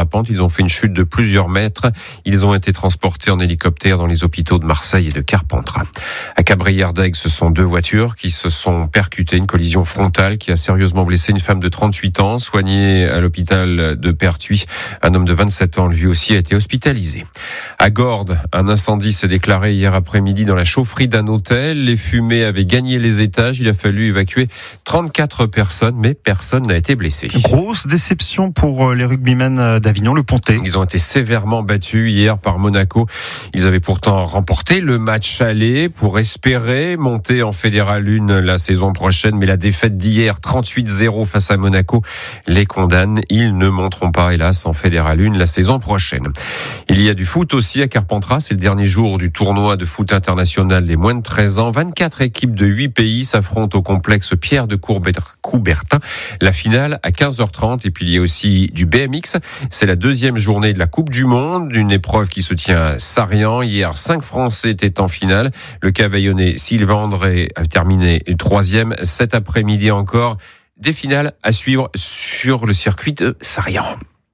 frappante. Ils ont fait une chute de plusieurs mètres. Ils ont été transportés en hélicoptère dans les hôpitaux de Marseille et de Carpentras. À Cabrières-d'Aigues, ce sont deux voitures qui se sont percutées. Une collision frontale qui a sérieusement blessé une femme de 38 ans, soignée à l'hôpital de Pertuis. Un homme de 27 ans, lui aussi, a été hospitalisé. À Gordes, un incendie s'est déclaré hier après-midi dans la chaufferie d'un hôtel. Les fumées avaient gagné les étages. Il a fallu évacuer 34 personnes, mais personne n'a été blessé. Grosse déception pour les rugbymen d'Avignon, le Pontet. Ils ont été sévèrement battus hier par Monaco. Ils avaient pourtant remporté le match aller pour espérer monter en Fédéral 1 la saison prochaine. Mais la défaite d'hier, 38-0 face à Monaco, les condamne. Ils ne monteront pas, hélas, en Fédéral 1 la saison prochaine. Il y a du foot aussi à Carpentras. C'est le dernier jour du tournoi de foot international des moins de 13 ans. 24 équipes de 8 pays s'affrontent au complexe Pierre de Coubertin. La finale à 15h30. Et puis il y a aussi du BMX. C'est la deuxième journée de la Coupe du Monde. Une épreuve qui se tient à Sarrian. Hier, 5 Français étaient en finale. Le Cavaillonnais Sylvain André a terminé troisième. Cet après-midi encore, des finales à suivre sur le circuit de Sarrian.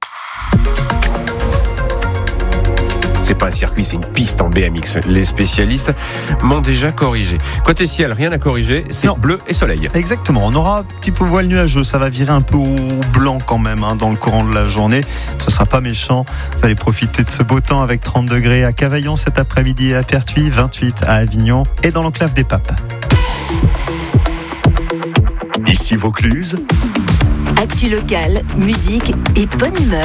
C'est pas un circuit, c'est une piste en BMX. Les spécialistes m'ont déjà corrigé. Côté ciel, rien à corriger, c'est bleu et soleil. Exactement, on aura un petit peu voile nuageux, ça va virer un peu au blanc quand même dans le courant de la journée. Ce sera pas méchant, vous allez profiter de ce beau temps avec 30 degrés à Cavaillon cet après-midi, à Pertuis, 28 à Avignon et dans l'enclave des Papes. Ici Vaucluse. Actu locale, musique et bonne humeur.